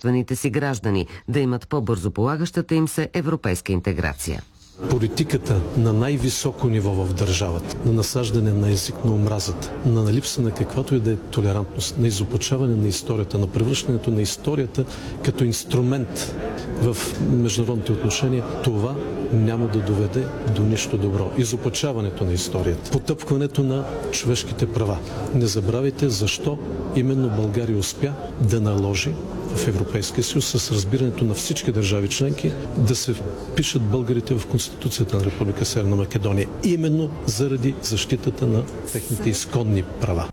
собствените си граждани да имат по-бързо полагащата им се европейска интеграция. Политиката на най-високо ниво в държавата, на насаждане на език на омразата, на липса на каквато и да е толерантност, на изопачаване на историята, на превръщането на историята като инструмент в международните отношения, това няма да доведе до нищо добро. Изопачаването на историята, потъпкването на човешките права. Не забравяйте защо именно България успя да наложи в Европейския съюз с разбирането на всички държави членки да се впишат българите в Конституцията на Република Северна Македония. Именно заради защитата на техните изконни права.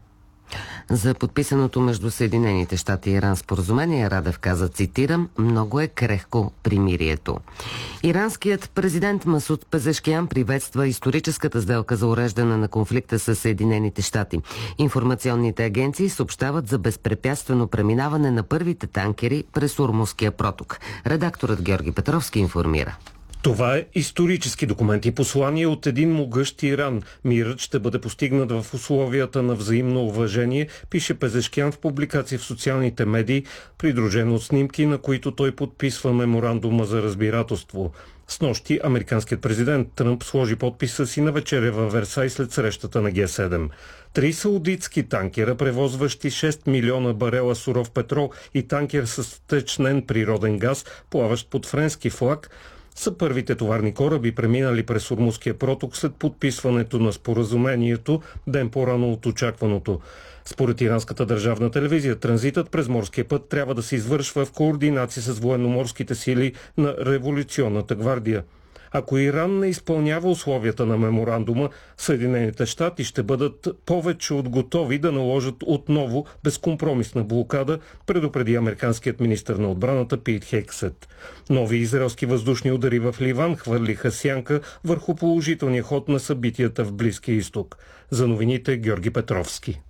За подписаното между Съединените щати и Иран споразумение Радев каза, цитирам, много е крехко примирието. Иранският президент Масуд Пезешкиян приветства историческата сделка за уреждане на конфликта с Съединените щати. Информационните агенции съобщават за безпрепятствено преминаване на първите танкери през Ормузския проток. Редакторът Георги Петровски информира. Това е исторически документ и послание от един могъщ Иран. Мирът ще бъде постигнат в условията на взаимно уважение, пише Пезешкиян в публикация в социалните медии, придружено от снимки, на които той подписва меморандума за разбирателство. Снощи американският президент Тръмп сложи подписа си на вечеря във Версай след срещата на Г7. 3 саудитски танкера, превозващи 6 милиона барела суров петрол и танкер с втечнен природен газ, плаващ под френски флаг, са първите товарни кораби, преминали през Ормузския проток след подписването на споразумението ден по-рано от очакваното. Според иранската държавна телевизия, транзитът през морския път трябва да се извършва в координация с военноморските сили на Революционната гвардия. Ако Иран не изпълнява условията на меморандума, Съединените щати ще бъдат повече от готови да наложат отново безкомпромисна блокада, предупреди американският министър на отбраната Пит Хексет. Нови израелски въздушни удари в Ливан хвърлиха сянка върху положителния ход на събитията в Близкия изток. За новините Георги Петровски.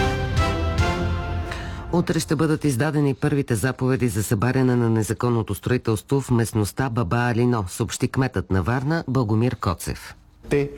Утре ще бъдат издадени първите заповеди за събаряне на незаконното строителство в местността Баба Алино, съобщи кметът на Варна Благомир Коцев.